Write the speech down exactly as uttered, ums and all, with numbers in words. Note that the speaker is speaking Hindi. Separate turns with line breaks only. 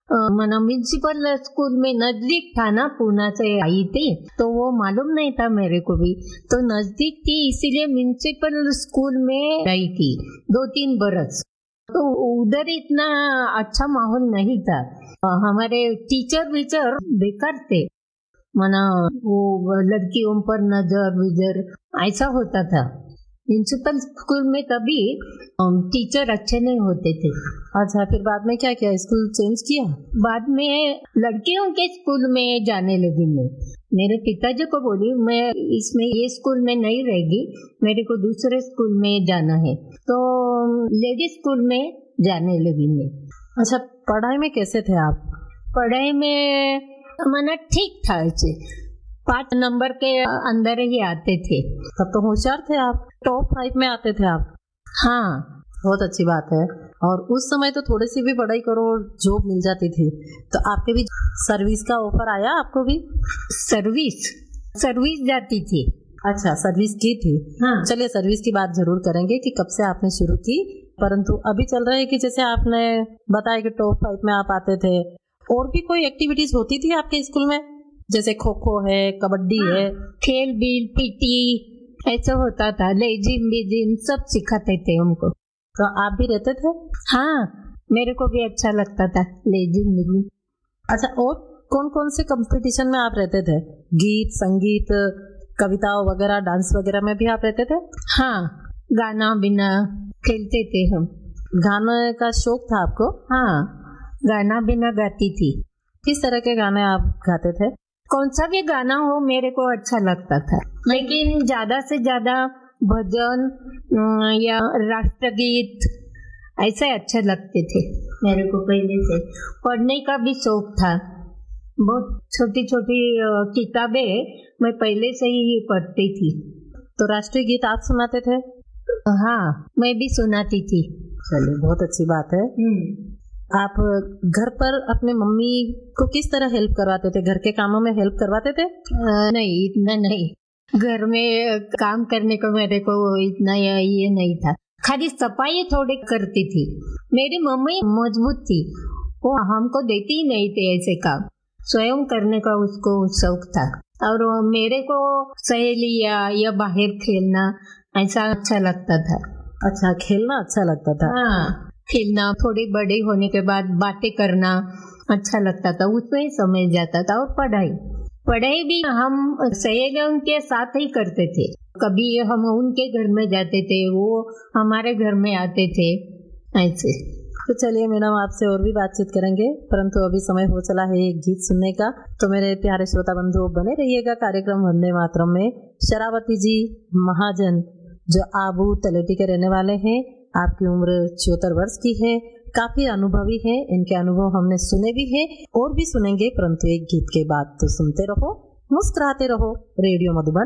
मना म्यूनसिपल स्कूल में नजदीक था ना, पूना से आई थी तो वो मालूम नहीं था मेरे को भी, तो नजदीक थी इसीलिए म्यूनसिपल स्कूल में रही थी दो तीन बरस। तो उधर इतना अच्छा माहौल नहीं था, हमारे टीचर विचर बेकार थे, मना वो लड़कियों पर नजर विजर ऐसा होता था। म्यूनसिपल स्कूल में तभी टीचर अच्छे नहीं होते थे।
अच्छा, फिर बाद में क्या किया, स्कूल चेंज किया?
बाद में लड़कियों के स्कूल में जाने लगी मैं। मेरे पिताजी को बोली मैं इसमें ये स्कूल में नहीं रहेगी, मेरे को दूसरे स्कूल में जाना है, तो लेडीज स्कूल में जाने लगी मैं।
अच्छा, पढ़ाई में कैसे थे आप?
पढ़ाई में मना ठीक था, ऐसे पाँच नंबर के अंदर ही आते थे।
तब तो होशियार थे आप, टॉप फाइव में आते थे आप।
हाँ,
बहुत अच्छी बात है। और उस समय तो थोड़ी सी भी पढ़ाई करो जॉब मिल जाती थी, तो आपके भी सर्विस का ऑफर आया आपको भी?
सर्विस सर्विस जाती थी।
अच्छा, सर्विस की थी।
हाँ।
चलिए, सर्विस की बात जरूर करेंगे कि कब से आपने शुरू की, परंतु अभी चल रहा है कि जैसे आपने बताया कि टॉप फाइव में आप आते थे, और भी कोई एक्टिविटीज होती थी आपके स्कूल में, जैसे खो खो है, कबड्डी
हाँ,
है,
खेल बील पीटी ऐसा होता था, लेजिम बेजिम सब सिखाते थे हमको।
तो आप भी रहते थे?
हाँ, मेरे को भी अच्छा लगता था लेजिम बेजिम।
अच्छा, और कौन कौन से कंपटीशन में आप रहते थे? गीत, संगीत, कविताओं वगैरह, डांस वगैरह में भी आप रहते थे?
हाँ, गाना बिना खेलते थे हम।
गाने का शौक था आपको?
हाँ, गाना बिना गाती थी।
किस तरह के गाने आप गाते थे?
कौन सा भी गाना हो मेरे को अच्छा लगता था, लेकिन ज्यादा से ज्यादा भजन या राष्ट्रगीत ऐसे अच्छे लगते थे मेरे को पहले से। पढ़ने का भी शौक था, बहुत छोटी छोटी किताबें मैं पहले से ही पढ़ती थी।
तो राष्ट्रीय गीत आप सुनाते थे?
हाँ, मैं भी सुनाती थी।
चलिए, बहुत अच्छी बात है। आप घर पर अपने मम्मी को किस तरह हेल्प करवाते थे? घर के कामों में हेल्प करवाते थे?
आ, नहीं, इतना नहीं। घर में काम करने को मेरे को इतना ये नहीं था, खाली सफाई थोड़ी करती थी। मेरी मम्मी मजबूत थी, वो हमको देती ही नहीं थे ऐसे काम, स्वयं करने का उसको शौक था। और मेरे को सहेलियां या बाहर खेलना ऐसा अच्छा लगता था।
अच्छा, खेलना अच्छा लगता था।
हाँ, खेलना, थोड़ी बड़ी होने के बाद बातें करना अच्छा लगता था, उसमें ही समय जाता था। और पढ़ाई पढ़ाई भी हम सहेलियों के साथ ही करते थे, कभी हम उनके घर में जाते थे, वो हमारे घर में आते थे ऐसे।
तो चलिए मैडम, आपसे और भी बातचीत करेंगे, परंतु अभी समय हो चला है एक गीत सुनने का। तो मेरे प्यारे श्रोता बंधु, बने रहिएगा कार्यक्रम वंदे मातरम में। शरावती जी महाजन जो आबू तलेटी के रहने वाले हैं, आपकी उम्र छिहत्तर वर्ष की है, काफी अनुभवी है, इनके अनुभव हमने सुने भी हैं और भी सुनेंगे, परंतु एक गीत के बाद। तो सुनते रहो, मुस्कुराते रहो, रेडियो मधुबन